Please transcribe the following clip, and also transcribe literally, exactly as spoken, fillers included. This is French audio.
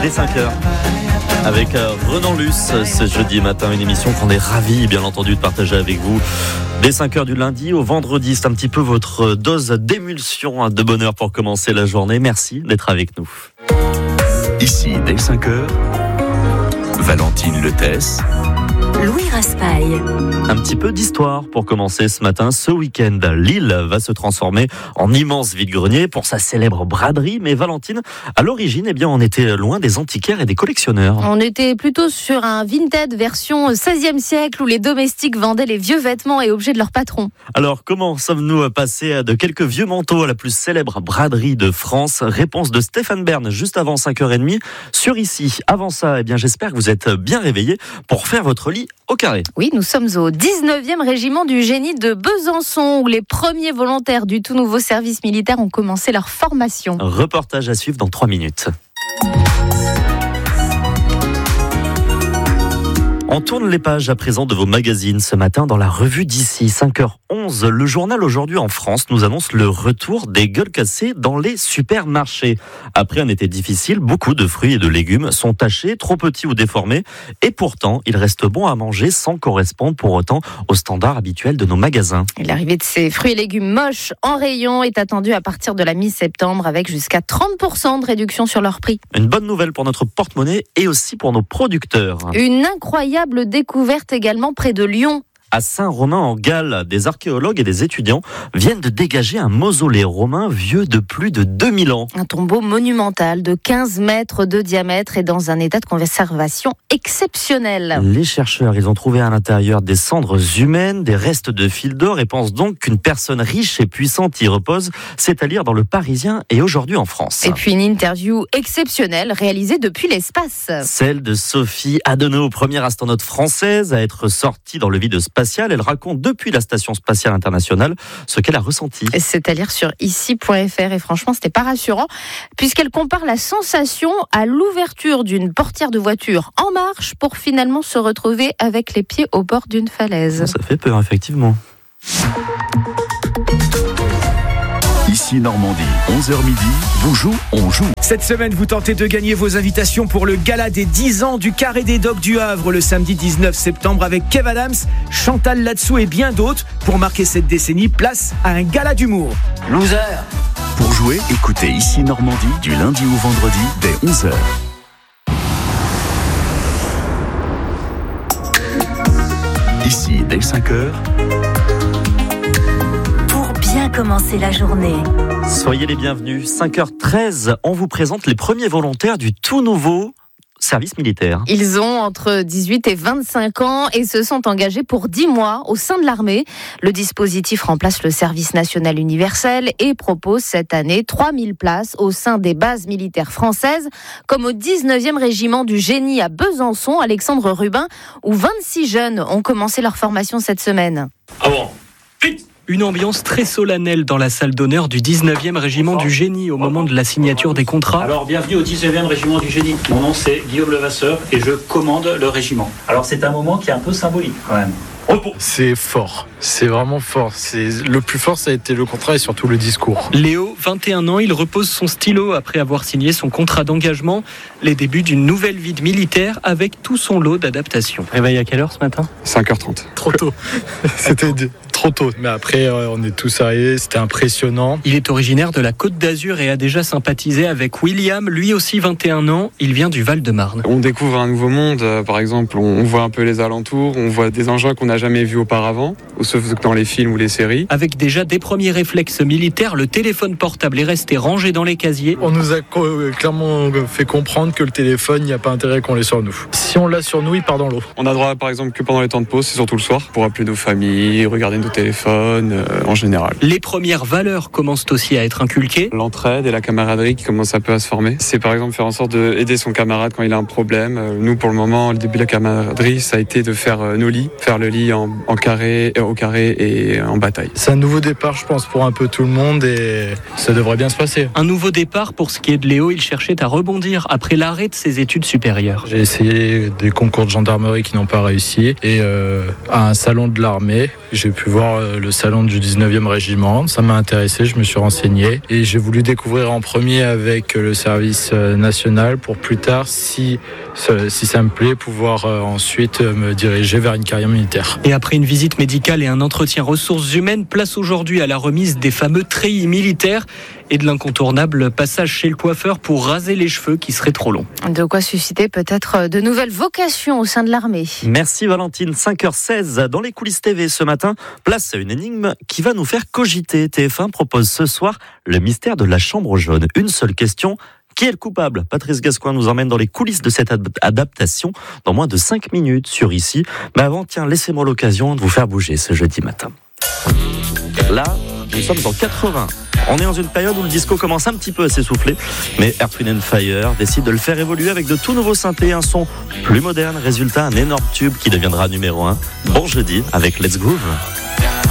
dès cinq heures. Avec euh, Renan Luce, ce jeudi matin, une émission qu'on est ravis, bien entendu, de partager avec vous. Dès cinq heures du lundi au vendredi, c'est un petit peu votre dose d'émulsion, de bonheur pour commencer la journée. Merci d'être avec nous. Ici, dès cinq heures, Valentine Letès, Louis Raspail. Un petit peu d'histoire pour commencer ce matin. Ce week-end, Lille va se transformer en immense vide-grenier pour sa célèbre braderie. Mais Valentine, à l'origine, eh bien, on était loin des antiquaires et des collectionneurs. On était plutôt sur un vintage version seizième siècle où les domestiques vendaient les vieux vêtements et objets de leur patron. Alors, comment sommes-nous passés de quelques vieux manteaux à la plus célèbre braderie de France? Réponse de Stéphane Bern juste avant cinq heures trente sur Ici. Avant ça, eh bien, j'espère que vous êtes bien réveillés pour faire votre lit au carré. Oui, nous sommes au dix-neuvième régiment du génie de Besançon où les premiers volontaires du tout nouveau service militaire ont commencé leur formation. Reportage à suivre dans trois minutes. On tourne les pages à présent de vos magazines ce matin dans la revue d'Ici, cinq heures onze. Le journal Aujourd'hui en France nous annonce le retour des gueules cassées dans les supermarchés. Après un été difficile, beaucoup de fruits et de légumes sont tachés, trop petits ou déformés. Et pourtant, ils restent bons à manger sans correspondre pour autant aux standards habituels de nos magasins. Et l'arrivée de ces fruits et légumes moches en rayon est attendue à partir de la mi-septembre avec jusqu'à trente pour cent de réduction sur leur prix. Une bonne nouvelle pour notre porte-monnaie et aussi pour nos producteurs. Une incroyable découverte également près de Lyon. À Saint-Romain en Galles, des archéologues et des étudiants viennent de dégager un mausolée romain vieux de plus de deux mille ans. Un tombeau monumental de quinze mètres de diamètre et dans un état de conservation exceptionnel. Les chercheurs, ils ont trouvé à l'intérieur des cendres humaines, des restes de fil d'or et pensent donc qu'une personne riche et puissante y repose. C'est à lire dans Le Parisien et Aujourd'hui en France. Et puis une interview exceptionnelle réalisée depuis l'espace. Celle de Sophie Adenau, première astronaute française à être sortie dans le vide spatial. Elle raconte depuis la Station Spatiale Internationale ce qu'elle a ressenti. C'est à lire sur ici point f r et franchement, c'était pas rassurant puisqu'elle compare la sensation à l'ouverture d'une portière de voiture en marche pour finalement se retrouver avec les pieds au bord d'une falaise. Ça fait peur, effectivement. Ici Normandie, onze heures midi, vous jouez, on joue. Cette semaine, vous tentez de gagner vos invitations pour le gala des dix ans du Carré des Docks du Havre le samedi dix-neuf septembre avec Kev Adams, Chantal Latsou et bien d'autres. Pour marquer cette décennie, place à un gala d'humour. Loser. Pour jouer, écoutez Ici Normandie du lundi au vendredi dès onze heures. Ici dès cinq heures. Bien commencer la journée. Soyez les bienvenus. cinq heures treize, on vous présente les premiers volontaires du tout nouveau service militaire. Ils ont entre dix-huit et vingt-cinq ans et se sont engagés pour dix mois au sein de l'armée. Le dispositif remplace le service national universel et propose cette année trois mille places au sein des bases militaires françaises, comme au dix-neuvième régiment du génie à Besançon, Alexandre Rubin, où vingt-six jeunes ont commencé leur formation cette semaine. Ah bon, vite. Une ambiance très solennelle dans la salle d'honneur du dix-neuvième régiment du génie au moment de la signature des contrats. Alors, bienvenue au dix-neuvième régiment du génie. Mon nom, c'est Guillaume Levasseur et je commande le régiment. Alors, c'est un moment qui est un peu symbolique, quand même. C'est fort, c'est vraiment fort. C'est... Le plus fort, ça a été le contrat et surtout le discours. Léo, vingt et un ans, il repose son stylo après avoir signé son contrat d'engagement. Les débuts d'une nouvelle vie de militaire avec tout son lot d'adaptations. Réveil à quelle heure ce matin ? cinq heures trente. Trop tôt. C'était trop tôt. Mais après, on est tous arrivés, c'était impressionnant. Il est originaire de la Côte d'Azur et a déjà sympathisé avec William, lui aussi vingt et un ans. Il vient du Val-de-Marne. On découvre un nouveau monde, par exemple, on voit un peu les alentours, on voit des engins qu'on n'a jamais vus auparavant, sauf dans les films ou les séries. Avec déjà des premiers réflexes militaires, le téléphone portable est resté rangé dans les casiers. On nous a clairement fait comprendre que le téléphone, il n'y a pas intérêt qu'on l'ait sur nous. Si on l'a sur nous, il part dans l'eau. On a droit, par exemple, que pendant les temps de pause, c'est surtout le soir, pour appeler nos familles, regarder nos téléphones, euh, en général. Les premières valeurs commencent aussi à être inculquées. L'entraide et la camaraderie qui commencent un peu à se former. C'est par exemple faire en sorte d'aider son camarade quand il a un problème. Euh, nous, pour le moment, le début de la camaraderie, ça a été de faire euh, nos lits, faire le lit en, en carré, euh, au carré et en bataille. C'est un nouveau départ, je pense, pour un peu tout le monde et ça devrait bien se passer. Un nouveau départ pour ce qui est de Léo, il cherchait à rebondir après l'arrêt de ses études supérieures. J'ai essayé des concours de gendarmerie qui n'ont pas réussi et euh, à un salon de l'armée, j'ai pu voir voir le salon du dix-neuvième régiment. Ça m'a intéressé, je me suis renseigné et j'ai voulu découvrir en premier avec le service national pour plus tard, si, si ça me plaît, pouvoir ensuite me diriger vers une carrière militaire. Et après une visite médicale et un entretien ressources humaines, place aujourd'hui à la remise des fameux treillis militaires et de l'incontournable passage chez le coiffeur pour raser les cheveux qui seraient trop longs. De quoi susciter peut-être de nouvelles vocations au sein de l'armée. Merci Valentine, cinq heures seize dans les coulisses T V ce matin. Place à une énigme qui va nous faire cogiter. T F un propose ce soir le mystère de la chambre jaune. Une seule question. Qui est le coupable ? Patrice Gascoigne nous emmène dans les coulisses de cette ad- adaptation dans moins de cinq minutes sur Ici. Mais avant, tiens, laissez-moi l'occasion de vous faire bouger ce jeudi matin. Là, nous sommes en quatre-vingts. On est dans une période où le disco commence un petit peu à s'essouffler, mais Earth, Wind and Fire décide de le faire évoluer avec de tout nouveaux synthés, un son plus moderne. Résultat, un énorme tube qui deviendra numéro un. Bon jeudi avec Let's Groove.